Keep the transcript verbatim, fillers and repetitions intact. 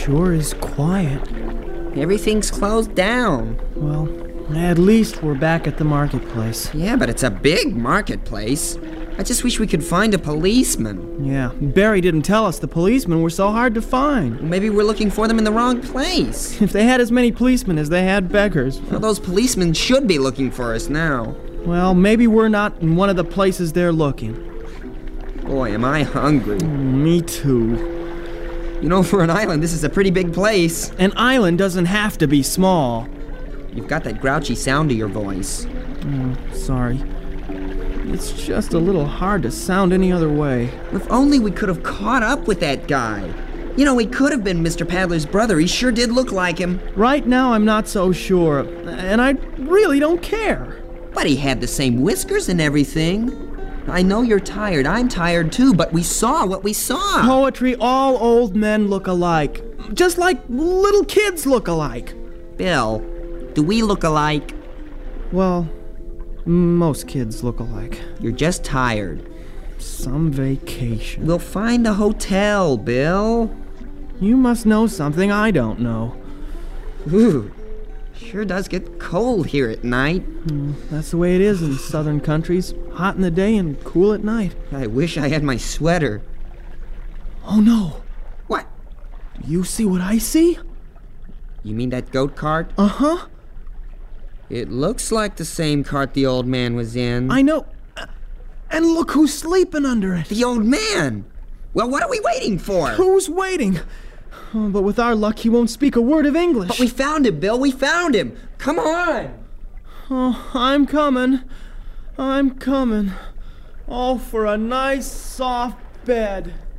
sure is quiet. Everything's closed down. Well, at least we're back at the marketplace. Yeah, but it's a big marketplace. I just wish we could find a policeman. Yeah, Barry didn't tell us the policemen were so hard to find. Maybe we're looking for them in the wrong place. If they had as many policemen as they had beggars. Well, those policemen should be looking for us now. Well, maybe we're not in one of the places they're looking. Boy, am I hungry. Me too. You know, for an island, this is a pretty big place. An island doesn't have to be small. You've got that grouchy sound to your voice. Oh, sorry. It's just a little hard to sound any other way. If only we could have caught up with that guy. You know, he could have been Mister Paddler's brother. He sure did look like him. Right now, I'm not so sure, and I really don't care. But he had the same whiskers and everything. I know you're tired. I'm tired too, but we saw what we saw. Poetry, all old men look alike. Just like little kids look alike. Bill, do we look alike? Well, most kids look alike. You're just tired. Some vacation. We'll find a hotel, Bill. You must know something I don't know. Ooh, sure does get cold here at night. Mm, that's the way it is in southern countries. Hot in the day and cool at night. I wish I had my sweater. Oh no. What? Do you see what I see? You mean that goat cart? Uh-huh. It looks like the same cart the old man was in. I know. And look who's sleeping under it. The old man! Well, what are we waiting for? Who's waiting? Oh, but with our luck, he won't speak a word of English. But we found him, Bill. We found him. Come on. Oh, I'm coming. I'm coming. Oh, for a nice, soft bed.